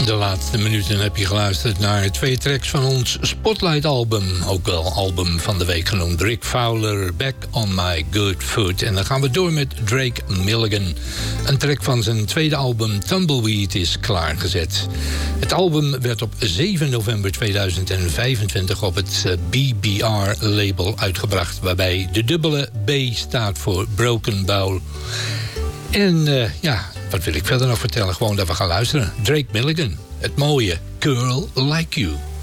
De laatste minuten heb je geluisterd naar 2 tracks van ons Spotlight-album. Ook wel album van de week genoemd. Rick Fowler, Back on My Good Foot. En dan gaan we door met Drake Milligan. Een track van zijn tweede album Tumbleweed is klaargezet. Het album werd op 7 november 2025 op het BBR-label uitgebracht. Waarbij de dubbele B staat voor Broken Bowl. En wat wil ik verder nog vertellen? Gewoon dat we gaan luisteren. Drake Milligan, het mooie Girl Like You.